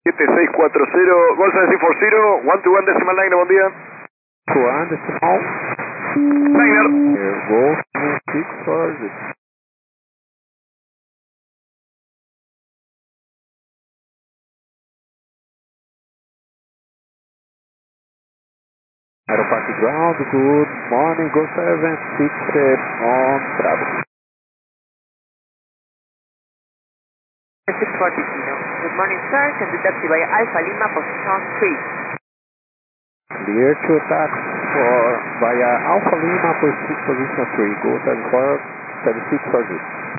7640, Golf 740, 121 decimal 9, buen día. 1 decimal. Niner. Golf 640. Aeropark ground, good morning, Golf 767 on Bravo. 640 Kilo. Good morning, sir. Can be taxi via Alpha Lima, position 3. Clear to taxi for via Alpha Lima, position 3. Go 7640.